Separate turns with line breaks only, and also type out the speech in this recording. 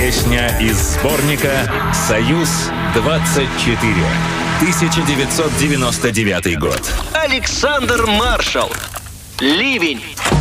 Песня из сборника «Союз-24». 1999 год.
Александр Маршал. Ливень.